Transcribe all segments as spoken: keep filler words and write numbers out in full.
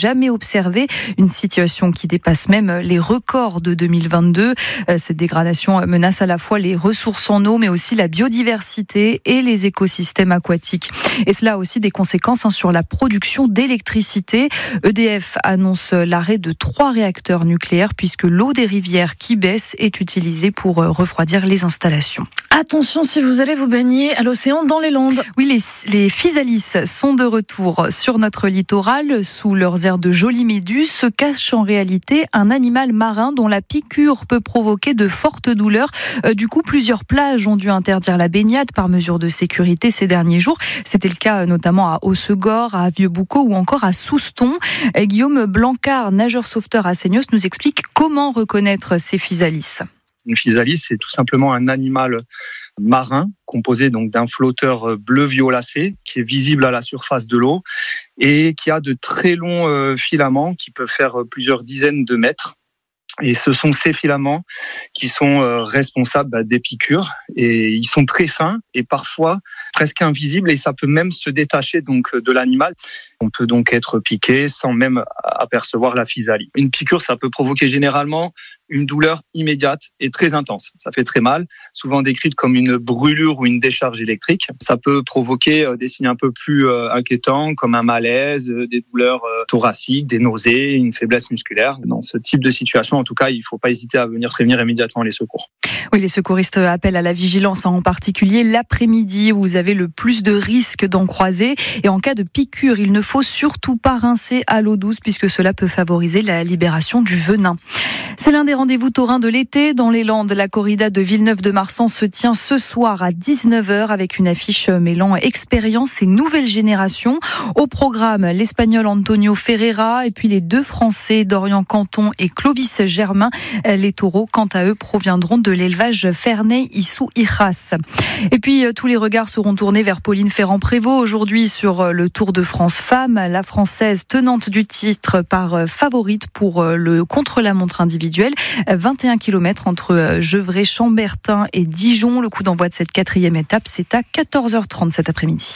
jamais observée. Une situation qui dépasse même les records de deux mille vingt-deux. Cette dégradation menace à la fois les ressources en eau, mais aussi la biodiversité et les écosystèmes aquatiques. Et cela a aussi des conséquences sur la production d'électricité. E D F annonce l'arrêt de trois réacteurs nucléaires puisque l'eau des rivières qui baisse est utilisée pour refroidir les installations. Attention si vous allez vous baigner à l'océan dans les Landes. Oui, les, les physalis sont de retour sur notre littoral. Sous leurs airs de jolies méduses se cache en réalité un animal marin dont la piqûre peut provoquer de fortes douleurs. Du coup, plusieurs plages ont dû interdire la baignade par mesure de sécurité ces derniers jours. C'était le cas notamment à Hossegor, à Vieux-Boucau ou encore à Souston. Guillaume Blancard, nageur sauveteur à Seignos, nous explique comment reconnaître ces physalis. Une physalis, c'est tout simplement un animal marin composé donc d'un flotteur bleu violacé qui est visible à la surface de l'eau et qui a de très longs filaments qui peuvent faire plusieurs dizaines de mètres. Et ce sont ces filaments qui sont responsables des piqûres et ils sont très fins et parfois presque invisibles et ça peut même se détacher donc de l'animal. On peut donc être piqué sans même apercevoir la physalie. Une piqûre, ça peut provoquer généralement une douleur immédiate et très intense. Ça fait très mal, souvent décrite comme une brûlure ou une décharge électrique. Ça peut provoquer des signes un peu plus inquiétants comme un malaise, des douleurs thoraciques, des nausées, une faiblesse musculaire. Dans ce type de situation, en tout cas, il ne faut pas hésiter à venir prévenir immédiatement les secours. Oui, les secouristes appellent à la vigilance, en particulier l'après-midi où vous avez le plus de risques d'en croiser. Et en cas de piqûre, il ne faut surtout pas rincer à l'eau douce puisque cela peut favoriser la libération du venin. C'est l'un des rendez-vous taurins de l'été dans les Landes. La corrida de Villeneuve-de-Marsan se tient ce soir à dix-neuf heures avec une affiche mêlant expérience et nouvelle génération. Au programme, l'Espagnol Antonio Ferreira et puis les deux Français Dorian Canton et Clovis Germain. Les taureaux, quant à eux, proviendront de l'élevage Ferney-Issou-Ijas. Et puis, tous les regards seront tournés vers Pauline Ferrand-Prévot aujourd'hui sur le Tour de France Femmes. La Française tenante du titre par favorite pour le contre-la-montre individuel. vingt et un kilomètres entre Gevrey, Chambertin et Dijon. Le coup d'envoi de cette quatrième étape, c'est à quatorze heures trente cet après-midi.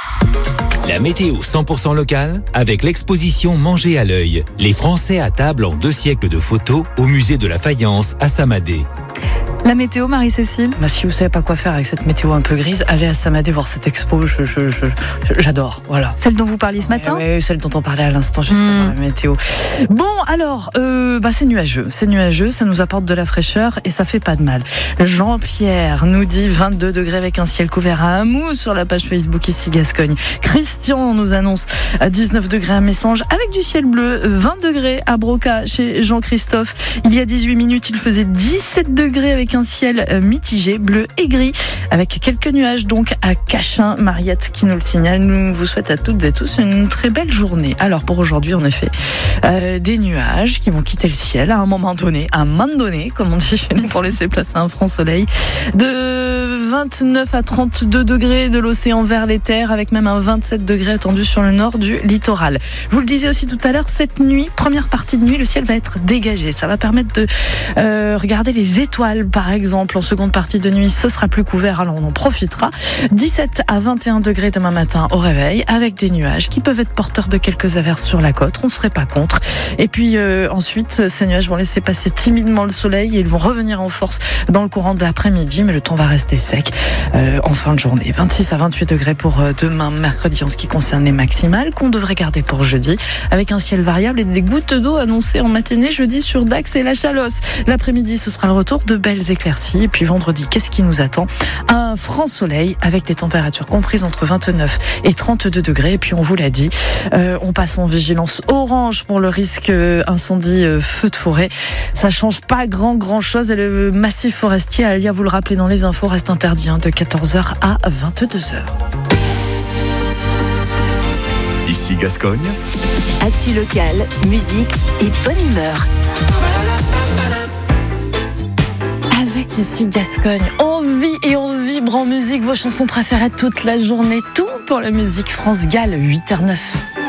La météo cent pour cent locale avec l'exposition Manger à l'œil. Les Français à table en deux siècles de photos au musée de la faïence à Samadé. La météo, Marie-Cécile ? Bah, si vous savez pas quoi faire avec cette météo un peu grise, allez à Samadé voir cette expo, je, je, je, j'adore. Voilà. Celle dont vous parliez ce matin ? Oui, celle dont on parlait à l'instant, juste avant mmh. la météo. Bon, alors, euh, bah, c'est nuageux. C'est nuageux, ça nous apporte de la fraîcheur et ça fait pas de mal. Jean-Pierre nous dit vingt-deux degrés avec un ciel couvert à Amou sur la page Facebook ici Gascogne. Christian nous annonce dix-neuf degrés à Messanges avec du ciel bleu, vingt degrés à Broca chez Jean-Christophe. Il y a dix-huit minutes, il faisait dix-sept degrés avec un ciel mitigé, bleu et gris, avec quelques nuages donc à Cachin. Mariette qui nous le signale. Nous vous souhaite à toutes et tous une très belle journée. Alors pour aujourd'hui, en effet, euh, des nuages qui vont quitter le ciel à un moment donné, à un moment donné, comme on dit chez nous, pour laisser place à un franc soleil. De vingt-neuf à trente-deux degrés de l'océan vers les terres, avec même un vingt-sept degrés attendu sur le nord du littoral. Je vous le disais aussi tout à l'heure, cette nuit, première partie de nuit, le ciel va être dégagé. Ça va permettre de euh, regarder les étoiles, par exemple. En seconde partie de nuit, ce sera plus couvert, alors on en profitera. dix-sept à vingt et un degrés demain matin au réveil, avec des nuages qui peuvent être porteurs de quelques averses sur la côte. On ne serait pas contre. Et puis euh, ensuite, ces nuages vont laisser passer timidement le soleil et ils vont revenir en force dans le courant de l'après-midi, mais le temps va rester sec euh, en fin de journée. vingt-six à vingt-huit degrés pour euh, demain, mercredi, en ce qui concerne les maximales, qu'on devrait garder pour jeudi, avec un ciel variable et des gouttes d'eau annoncées en matinée jeudi sur Dax et la Chalosse. L'après-midi, ce sera le retour de belles éclaircies. Et puis vendredi, qu'est-ce qui nous attend ? Un franc soleil avec des températures comprises entre vingt-neuf et trente-deux degrés. Et puis on vous l'a dit, euh, on passe en vigilance orange pour le risque euh, incendie euh, feu de forêt. Ça change pas grand grand chose et le massif forestier, Alia vous le rappelez dans les infos, reste interdit hein, de quatorze heures à vingt-deux heures. Ici Gascogne. Actu locale, musique et bonne humeur. Avec ici Gascogne, on vit et on vibre en musique vos chansons préférées toute la journée. Tout pour la musique France Gall, huit heures neuf.